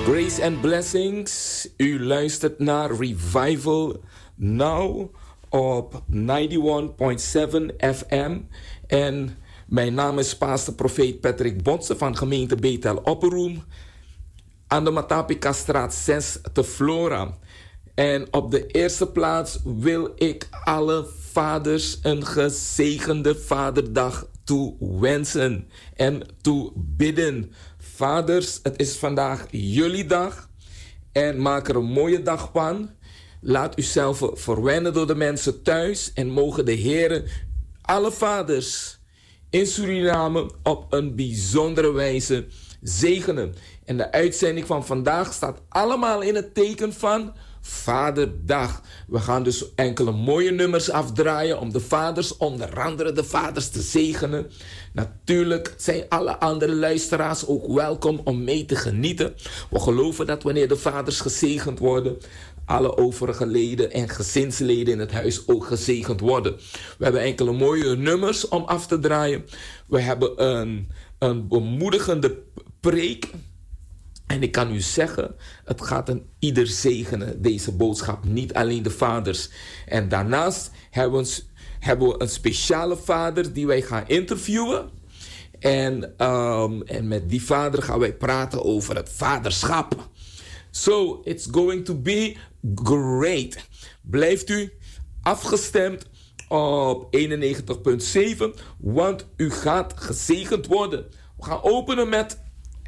Grace and blessings. U luistert naar Revival Now op 91.7 FM. En mijn naam is pastor profeet Patrick Bonse van gemeente Bethel Opperoem. Aan de Matapika-straat 6 te Flora. En op de eerste plaats wil ik alle vaders een gezegende Vaderdag toewensen en toebidden. Vaders, het is vandaag jullie dag en maak er een mooie dag van. Laat uzelf verwennen door de mensen thuis en mogen de Heer alle vaders in Suriname op een bijzondere wijze zegenen. En de uitzending van vandaag staat allemaal in het teken van Vaderdag. We gaan dus enkele mooie nummers afdraaien om de vaders, onder andere de vaders, te zegenen. Natuurlijk zijn alle andere luisteraars ook welkom om mee te genieten. We geloven dat wanneer de vaders gezegend worden, alle overige leden en gezinsleden in het huis ook gezegend worden. We hebben enkele mooie nummers om af te draaien. We hebben een bemoedigende preek. En ik kan u zeggen, het gaat een ieder zegenen, deze boodschap, niet alleen de vaders. En daarnaast hebben we een speciale vader die wij gaan interviewen. En met die vader gaan wij praten over het vaderschap. So, it's going to be great. Blijft u afgestemd op 91.7, want u gaat gezegend worden. We gaan openen met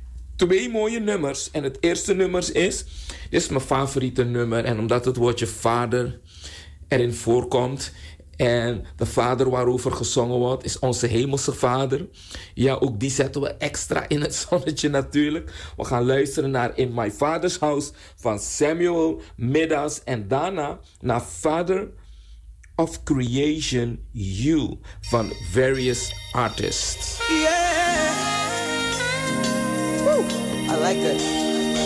2 mooie nummers. En het eerste nummer dit is mijn favoriete nummer. En omdat het woordje vader erin voorkomt. En de vader waarover gezongen wordt is onze hemelse vader. Ja, ook die zetten we extra in het zonnetje natuurlijk. We gaan luisteren naar In My Father's House van Samuel Middas. En daarna naar Father of Creation You van various artists. Yeah. I like that.